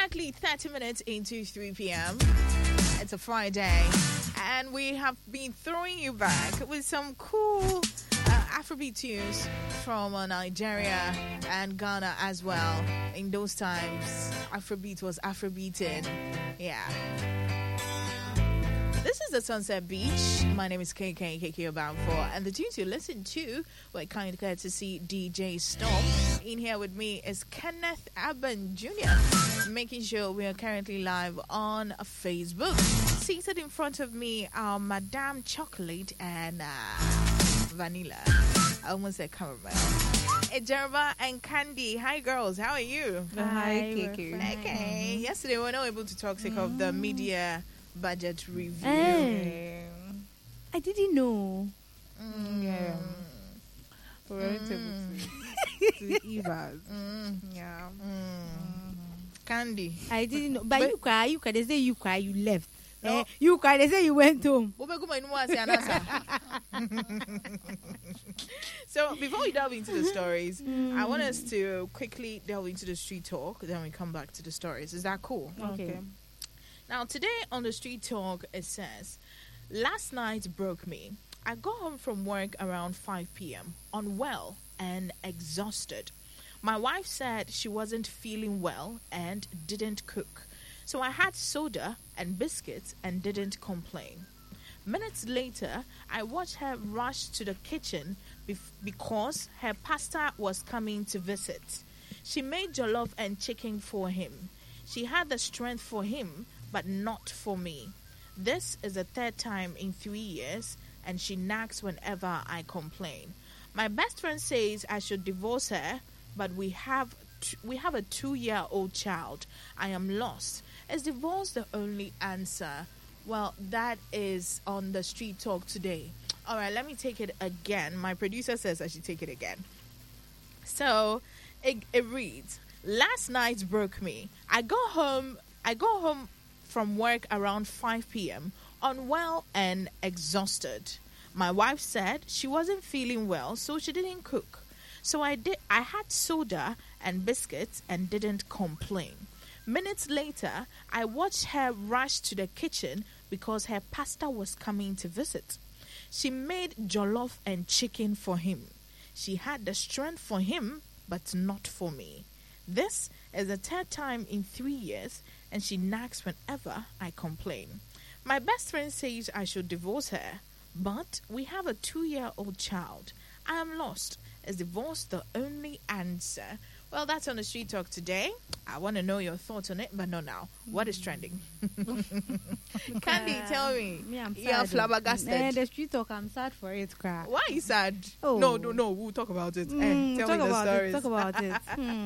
Exactly 30 minutes into 3 p.m. It's a Friday, and we have been throwing you back with some cool Afrobeat tunes from Nigeria and Ghana as well. In those times, Afrobeat was Afrobeated. Yeah. This is the Sunset Beach. My name is KK Obamfor, and the tunes you listen to were kind courtesy DJ Storm. In here with me is Kenneth Abban Jr., making sure we are currently live on Facebook. Seated in front of me are Madame Chocolate and Vanilla. I almost said caramel. Jerva and Candy. Hi, girls. How are you? Hi, KK. Okay. Yesterday, we were not able to talk sick of the media budget review. I didn't know. Yeah. We weren't able to Evas. Yeah. Candy. I didn't know. But you cry. They say you cry. You left. No. You cry. They say you went home. So before we delve into the stories, I want us to quickly delve into the street talk. Then we come back to the stories. Is that cool? Okay. Now, today on the street talk, it says, last night broke me. I got home from work around 5 p.m., unwell and exhausted. My wife said she wasn't feeling well and didn't cook. So I had soda and biscuits and didn't complain. Minutes later, I watched her rush to the kitchen because her pastor was coming to visit. She made jollof and chicken for him. She had the strength for him, but not for me. This is the third time in 3 years, and she nags whenever I complain. My best friend says I should divorce her, but we have a 2-year-old child. I am lost. Is divorce the only answer? Well, that is on the street talk today. All right, let me take it again. My producer says I should take it again. So it reads, last night broke me. I got home from work around 5 p.m., unwell and exhausted. My wife said she wasn't feeling well, so she didn't cook. So I had soda and biscuits and didn't complain. Minutes later, I watched her rush to the kitchen because her pastor was coming to visit. She made jollof and chicken for him. She had the strength for him, but not for me. This is the third time in 3 years, and she nags whenever I complain. My best friend says I should divorce her, but we have a 2-year-old child. I am lost. Is divorce the only answer? Well, that's on the street talk today. I want to know your thoughts on it, but not now. What is trending? Candy, tell me. I'm sad. You're flabbergasted. The street talk, I'm sad for it, cry. Why are you sad? Oh. No, we'll talk about it. Tell me the stories. Talk about it.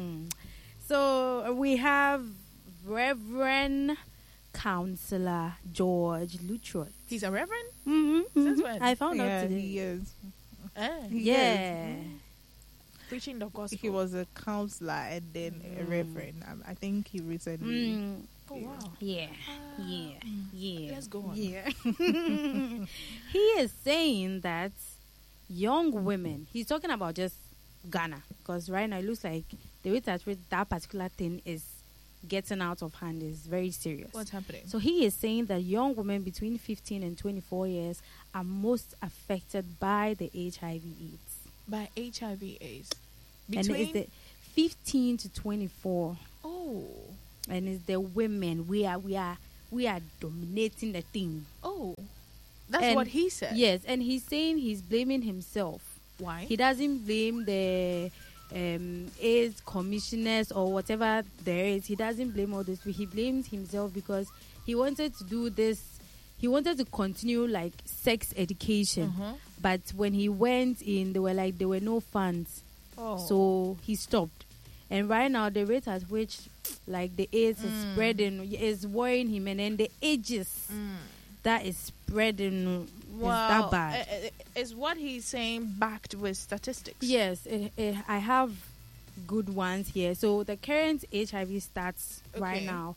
So we have Reverend Counselor George Lutrot. He's a reverend? Since when? I found out today. He is. Yeah. Preaching the gospel. He was a counselor and then a reverend. I think he recently. Oh, wow. Yeah. Let's go on. Yeah. He is saying that young women, he's talking about just Ghana, because right now it looks like the way that particular thing is getting out of hand is very serious. What's happening? So he is saying that young women between 15 and 24 years are most affected by the HIV/AIDS. By HIV/AIDS. And it's the 15 to 24. Oh. And it's the women. We are dominating the thing. Oh. That's what he said. Yes, and he's saying he's blaming himself. Why? He doesn't blame the AIDS commissioners or whatever there is. He doesn't blame all this. He blames himself because he wanted to do this. He wanted to continue like sex education. But when he went in, there were no funds. Oh. So he stopped. And right now, the rate at which like the AIDS is spreading is worrying him. And then the ages that is spreading is that bad. Is what he's saying backed with statistics? Yes, I have good ones here. So the current HIV stats right now,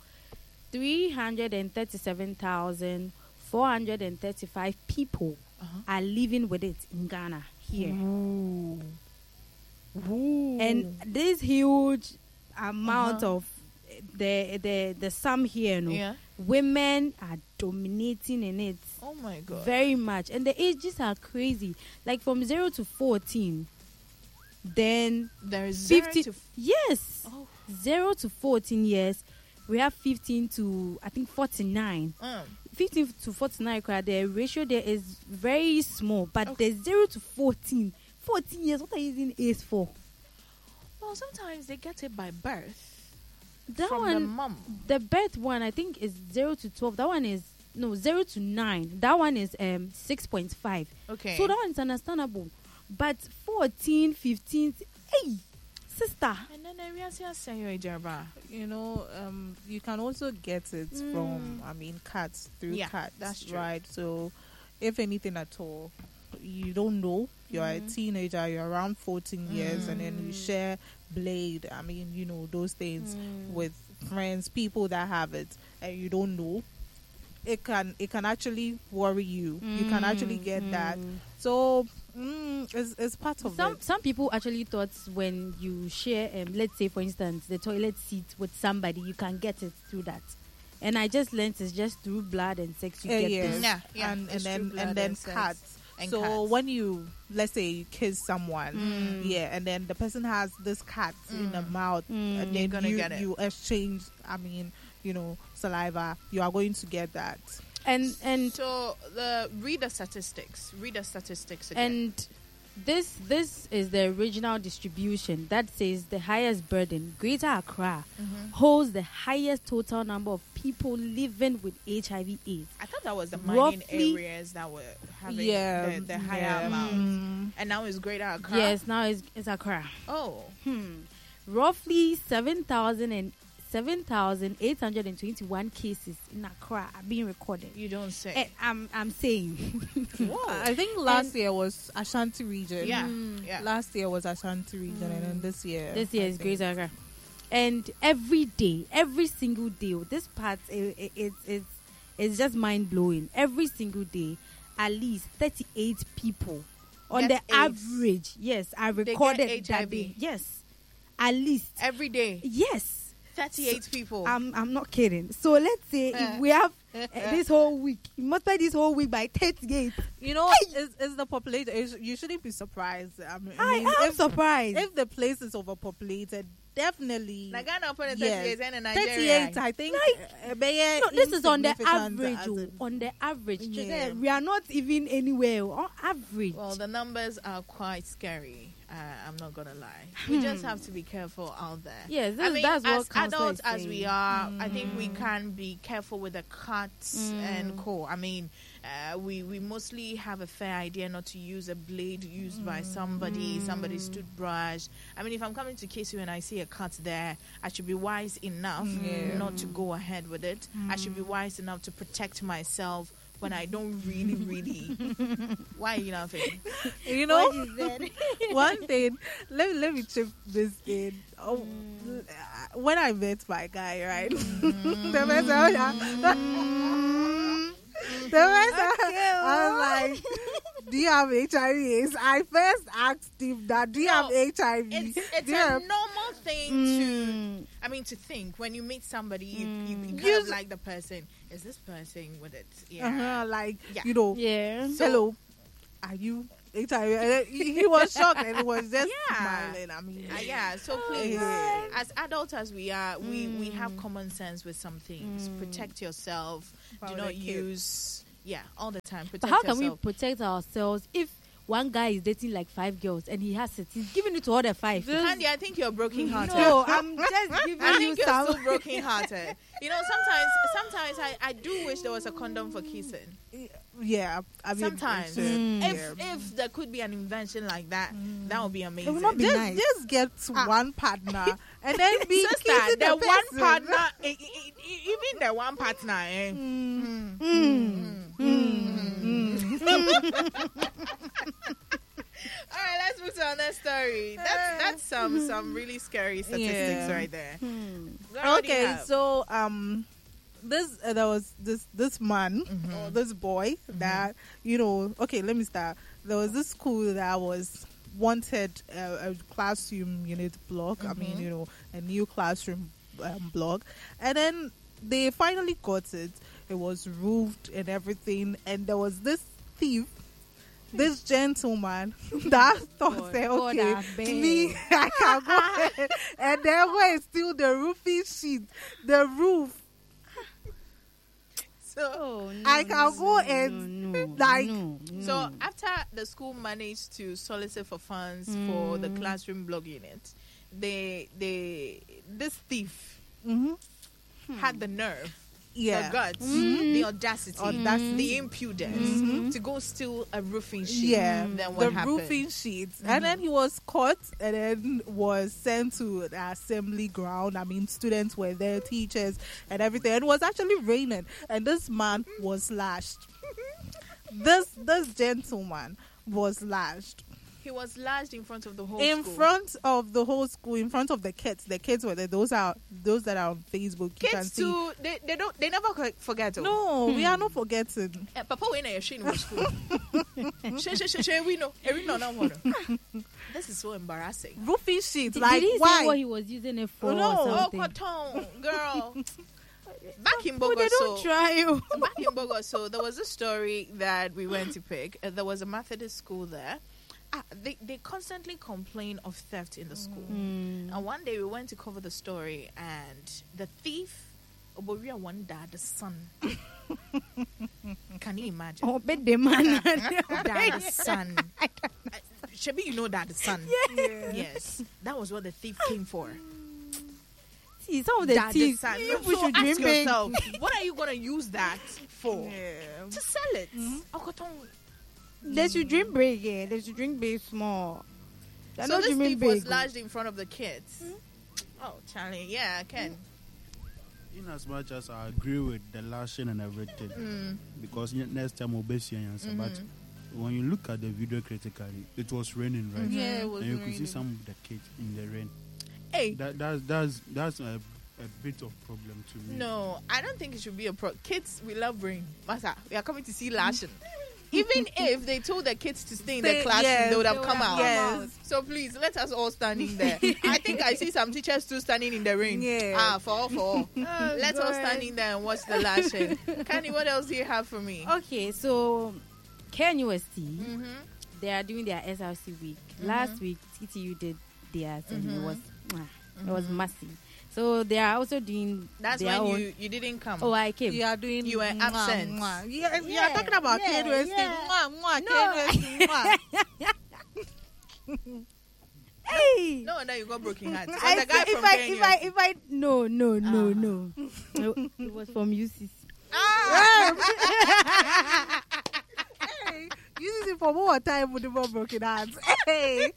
337,435 people are living with it in Ghana here. Ooh. And this huge amount of the sum here, no, Yeah. women are dominating in it Oh my God. very much, and the ages are crazy. Like from 0 to 14, then There is 50. 0 to Yes, oh. 0 to 14 years. We have 15 to I think 49. 15 to 49, the ratio there is very small, but Okay. the 0 to 14 years, what are you using age for? Well, sometimes they get it by birth That from one, the mom. the birth one, I think is 0 to 12. That one is, no, 0 to 9. That one is 6.5. Okay. So that one is understandable. But 14, 15, hey, sister. And then we are saying you Jarba. You know, you can also get it from, I mean, cats, through Yeah, cats. that's true. Right. So, if anything at all, you don't know, you're a teenager, you're around 14 years, and then you share blade, I mean, you know, those things with friends, people that have it, and you don't know. It can actually worry you. You can actually get that. So, it's part of it. Some people actually thought when you share, let's say for instance, the toilet seat with somebody, you can get it through that. And I just learned it's just through blood and sex you get Yes. this. Yeah, and it's then through blood and then and sex. cats. And So cats. when you, let's say you kiss someone, and then the person has this cat in the mouth, and You're then gonna get it. you exchange, I mean, you know, saliva, you are going to get that. And So read the statistics. Read the statistics again. And this is the original distribution that says the highest burden, Greater Accra, holds the highest total number of people living with HIV/AIDS. I thought that was the mining roughly- areas that were having Yeah, the higher yeah. amount. And now it's Greater Accra. Yes, now it's Accra. Oh. Roughly 7,821 cases in Accra are being recorded. You don't say. And I'm saying, Whoa. I think last year was Ashanti region. Yeah. Yeah. Last year was Ashanti region, and then this year. this year I is think. Greater Accra. And every day, every single day, this part it's just mind blowing. Every single day, at least 38 people on Get the AIDS. average, yes, are get recorded that HIV. day. Yes, at least, Every day. yes. 38 people. I'm not kidding. So let's say if we have this whole week, you multiply this whole week by 38. You know, it's the population. You shouldn't be surprised. I mean, I am surprised. if the place is overpopulated, definitely. Nagana upon 38 Yes. and in 38, Nigeria. I think. No, this is on the average. as in- On the average. Yeah. We are not even anywhere. On average. Well, the numbers are quite scary. I'm not gonna lie. We just have to be careful out there. Yes, I mean, that's what as Counselor adults is as we saying. are, I think we can be careful with the cuts and co. I mean, we mostly have a fair idea not to use a blade used by somebody's toothbrush. I mean, if I'm coming to kiss you and I see a cut there, I should be wise enough not to go ahead with it. I should be wise enough to protect myself when I don't really. Why are you laughing? You know, What is that? one thing. Let me chip this in. Oh, when I met my guy, right? the I was like, "Do you have HIV?" I first asked him that. Do you have HIV? It's Do you a have- normal thing to, I mean, to think when you meet somebody, you kind of like the person. Is this person with it? Yeah. like Yeah. you know. Yeah. Hello, are you HIV? And then he was shocked and he was just Yeah. smiling. I mean, Yeah, so please, Yeah. as adults as we are, we have common sense with some things. Protect yourself. Do About not the kid. use, all the time. Protect But how can we yourself. protect ourselves if one guy is dating like 5 girls and he has it? He's giving it to all the 5. Candy, I think you're broken hearted. No, I'm just giving I you think you're some. still broken hearted. You know, sometimes I do wish there was a condom for kissing. yeah. I mean, Sometimes, it's, if there could be an invention like that, that would be amazing. would not be just, nice. just get one partner and then be Sister, kissing the one person. partner, even the one partner, eh? All right, let's move to our next story. That's some really scary statistics Yeah. right there. What do you Okay, have? so there was this man or this boy that okay, let me start. There was this school that was wanted a classroom unit block. I mean, a new classroom blog, and then they finally got it. It was roofed and everything, and there was this thief, this gentleman that thought, say, God, okay, I beg. me, I can go ahead, and then go and steal the roofing sheet, the roof. So Oh, no, I can go no, and, no, like- no. So after the school managed to solicit for funds for the classroom blog unit, this thief mhm, had the nerve, yeah, the guts, the audacity, Audacity. the impudence to go steal a roofing sheet. yeah, Then what the happened? roofing sheets, and then he was caught, and then was sent to the assembly ground. I mean, students were there, teachers, and everything. And it was actually raining, and this man was lashed. This gentleman was lashed He was lashed in front of the whole in school. front of the whole school, in front of the kids. The kids were there. Those that are on Facebook. You can Kids see. too, they never forget. Oh. No, we are not forgetting. Papa, we know you're in school. We know. This is so embarrassing. Roofing sheets, Did like he why? say what he was using it for? No. Or Oh, something? Cotton, girl. Back in Oh, they don't Bogoso, try you. back in Bogoso, there was a story that we went to pick. There was a Methodist school there. They constantly complain of theft in the school. And one day we went to cover the story, and the thief, Oboria one dad, the son. Can you imagine? Oh, bet the man. Dad, the son. Shabi, you know that the son. Yes, that was what the thief came for. See, some of the Dad, the thieves, son. people So should dream ask big. yourself, what are you gonna use that for? Yeah. To sell it. Okoton. They should dream big, yeah. They should dream big small. They're So not this dreaming thief was big. lodged in front of the kids. Oh, Charlie, yeah, I can. In as much as I agree with the lashing and everything, because next time we'll be seeing answer. But when you look at the video critically, it was raining, right? Yeah, it was and you could see raining. some of the kids in the rain. Hey, That's a bit of problem to me. no, I don't think it should be a pro. Kids, we love rain. Masa, we are coming to see lashing. Even if they told the kids to stay in the Stay- classroom, yes, they would have they would come have out. come out. So please, let us all standing there. I think I see some teachers too standing in the rain. Yeah. For all. Let's all God. stand in there and watch the lashing. Kenny, what else do you have for me? Okay, so KNUST, Mm-hmm. they are doing their SRC week. Last week, TTU did theirs, and it was massive. So they are also doing That's their when own. you didn't come. Oh, I came. You are doing. You were absent. Mwah. Yeah, you Yeah, are talking about yeah, KNUST. yeah. Mwah, mwah, No. KNUST, mwah. Hey. No wonder you got broken hearts. I The guy said, from if I no it was from UCC. Hey, you see for more time with the more broken hands. Hey,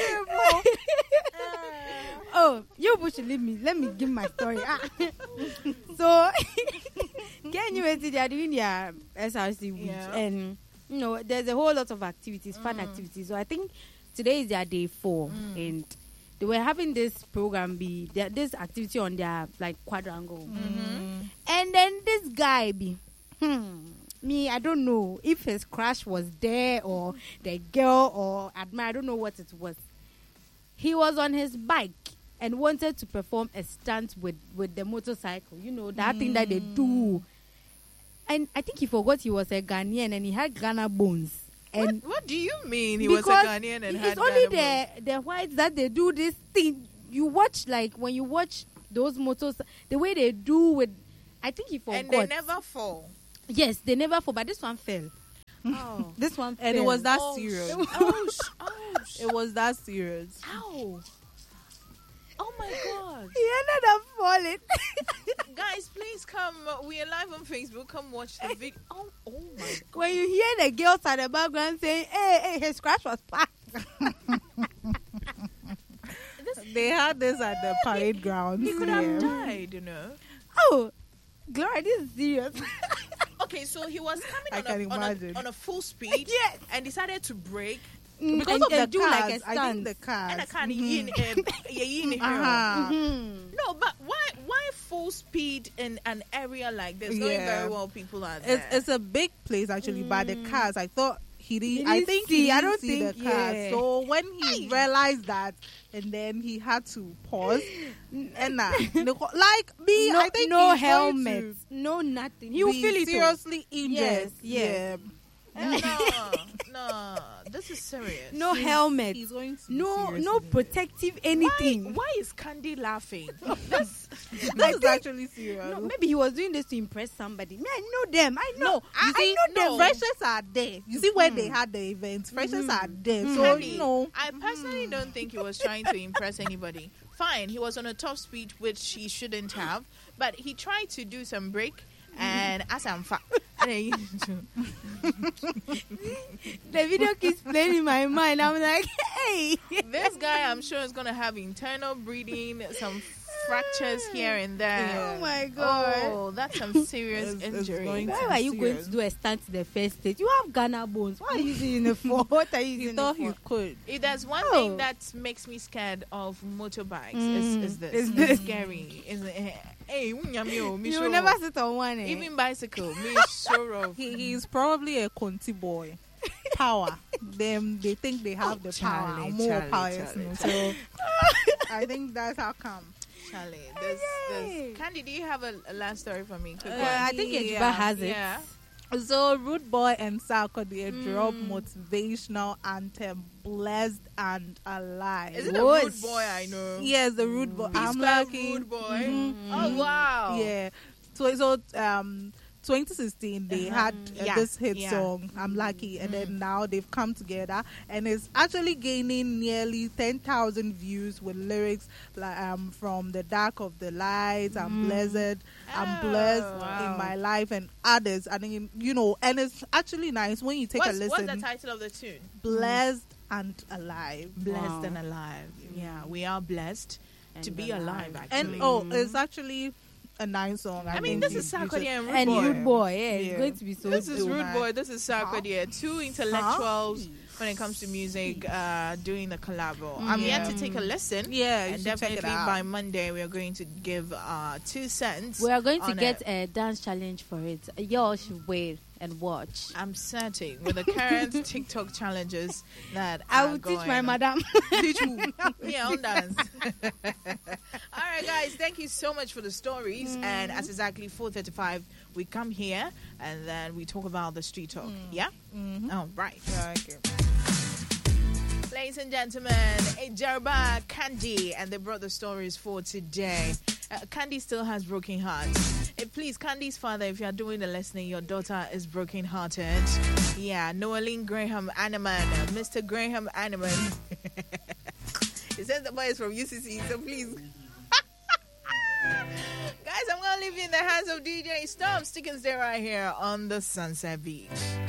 Oh, you should leave me. Let me give my story. So, KNUST, they are doing their SRC week, Yeah. and there's a whole lot of activities, fun activities. So I think today is their day 4, and they were having this program this activity on their like quadrangle, and then this guy me, I don't know if his crush was there or the girl or I don't know what it was. He was on his bike and wanted to perform a stunt with the motorcycle. You know, that thing that they do. And I think he forgot he was a Ghanaian and he had Ghana bones. And What do you mean he was a because Ghanaian and it's had only Ghana the whites that they do this thing. You watch, like, when you watch those motors, the way they do with, I think he forgot. and they never fall. Yes, they never fall, but this one fell. Oh. This one fell. and it was that Oh, serious. Ouch. It was that serious. Ow. Oh my God. He ended up falling. Guys, please come. We are live on Facebook. Come watch the video. Oh my God. When you hear the girls at the background saying, hey, his scratch was packed. They had this at the parade grounds. He could have died, you know. Oh, Gloria, this is serious. Okay, so he was I coming can on imagine. a full speed Yes. and decided to brake. Because And- of the and do cars, like a I stunt. think the cars. And I can't yin Uh-huh. No, but why full speed in an area like this? Knowing Yeah. very well people are there. It's a big place actually, but the cars, I thought he didn't. He I didn't think see- he didn't I don't see think- the car. yeah. So when he realized that, and then he had to pause. And like me, no, I think no he's going helmet, to no nothing. He will be feel it. seriously injured. Yes. No, this is serious. No helmet. He's going to be No, seriously no injured. protective anything. Why is Candy laughing? This, This is actually serious. No, maybe he was doing this to impress somebody. Me, I know them. I know. No, you see, I know them. freshers are there. You see, when they had the events, freshers are there. So, Candy, you know, I personally don't think he was trying to impress anybody. Fine, he was on a top speed, which he shouldn't have, but he tried to do some break. And as I'm fat, The video keeps playing in my mind. I'm like, hey. this guy, I'm sure, is gonna have internal bleeding, some fractures here and there. Yeah. Oh my god. Oh, that's some serious It's injury. going Why to are you going serious. to do a stunt to the first stage? You have Ghana bones. What are you using it for? What are you he using thought it he for? could. If there's one Oh. thing that makes me scared of motorbikes, is this. Is It's this. scary. Hey, You will never sit on one. Eh? even bicycle, me sure of. He's probably a Conti boy. Power. Them, they think they have the power. Charlie, More Charlie, power. Charlie, So, I think that's how come. Charlie, Yay. this. Candy, do you have a last story for me? Quick one. I think Ejiba Yeah. has it. Yeah. So, Rude Boy and Sarkodie drop motivational anthem, Blessed and Alive. Is it a What? rude boy I know? Yes, the Rude Boy. Peace I'm Club lucky. rude boy. Mhm. Oh wow. Yeah. So 2016 they had Yeah, this hit yeah. song, I'm Lucky, and then now they've come together and it's actually gaining nearly 10,000 views with lyrics like from The Dark of the Light, I'm Blessed, I'm blessed wow. in my life, and others. I mean, you know, and it's actually nice when you take a What's listen. the title of the tune? Blessed and Alive. Blessed Wow. and alive. Yeah, we are blessed to And be alive. alive. And Actually, it's actually a nice song. I mean, think this is you should- Sarkodie and Rude And Boy. Rude Boy, yeah, Yeah. it's going to be so This is dope. Rude Boy. This is Sarkodie. Two intellectuals when it comes to music, doing the collabo. I'm Yeah. yet to take a listen. Yeah, you And should check definitely it out. by Monday we are going to give 2 cents. We are going to on get it. a dance challenge for it. Y'all should wait and watch. I'm certain with the current TikTok challenges that I are will teach going my on. madam. Teach who? Yeah, on dance. All right, guys. Thank you so much for the stories. And at exactly 4:35, we come here and then we talk about the street talk. Yeah. All right. Yeah, okay. Ladies and gentlemen, Ejarba, Candy, and they brought the stories for today. Candy still has broken heart. Please, Candy's father, if you're doing the listening, your daughter is broken hearted. Yeah, Noeline Graham Animan, Mr. Graham Animan. He says the boy is from UCC, so please. Guys, I'm going to leave you in the hands of DJ Storm. Stickers there right here on the Sunset Beach.